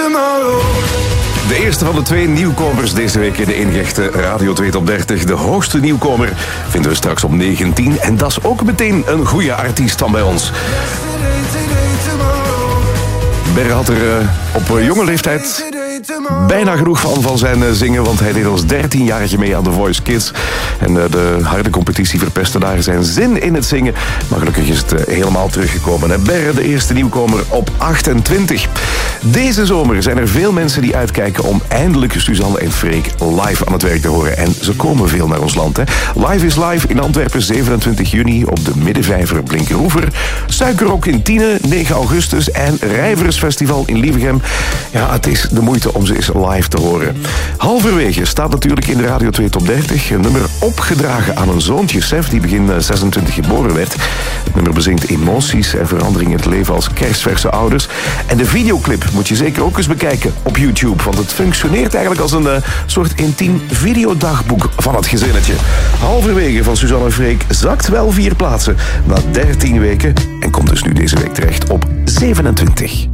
De eerste van de 2 nieuwkomers deze week in de enige echte Radio 2 Top 30. De hoogste nieuwkomer vinden we straks op 19. En dat is ook meteen een goede artiest van bij ons. Berre had er op jonge leeftijd bijna genoeg van zijn zingen, want hij deed als 13-jarige mee aan The Voice Kids. En de harde competitie verpestte daar zijn zin in het zingen. Maar gelukkig is het helemaal teruggekomen. En Berre, de eerste nieuwkomer op 28. Deze zomer zijn er veel mensen die uitkijken om eindelijk Suzanne en Freek live aan het werk te horen. En ze komen veel naar ons land. Hè. Live is Live in Antwerpen, 27 juni op de Middenvijver Blinkeroever. Suikerrok in Tiene, 9 augustus. En Rijversfestival in Lievegem. Ja, het is de moeite om ze eens live te horen. Halverwege staat natuurlijk in de Radio 2 Top 30 een nummer opgedragen aan een zoontje, Sef, die begin 26 geboren werd. Het nummer bezingt emoties en verandering in het leven als kerstverse ouders. En de videoclip moet je zeker ook eens bekijken op YouTube, want het functioneert eigenlijk als een soort intiem videodagboek van het gezinnetje. Halverwege van Suzanne en Freek zakt wel 4 plaatsen na 13 weken en komt dus nu deze week terecht op 27.